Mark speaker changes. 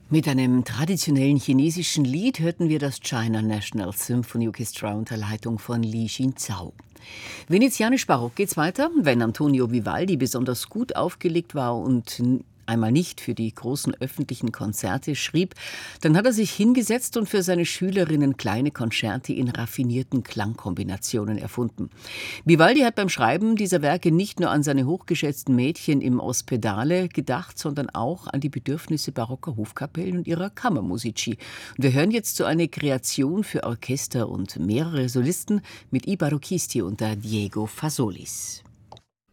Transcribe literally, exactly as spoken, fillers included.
Speaker 1: Mit einem traditionellen chinesischen Lied hörten wir das China National Symphony Orchestra unter Leitung von Li Xinzhao. Venezianisch barock geht's weiter. Wenn Antonio Vivaldi besonders gut aufgelegt war und einmal nicht für die großen öffentlichen Konzerte schrieb, dann hat er sich hingesetzt und für seine Schülerinnen kleine Konzerte in raffinierten Klangkombinationen erfunden. Vivaldi hat beim Schreiben dieser Werke nicht nur an seine hochgeschätzten Mädchen im Ospedale gedacht, sondern auch an die Bedürfnisse barocker Hofkapellen und ihrer Kammermusici. Und wir hören jetzt so eine Kreation für Orchester und mehrere Solisten mit I Barocchisti unter Diego Fasolis.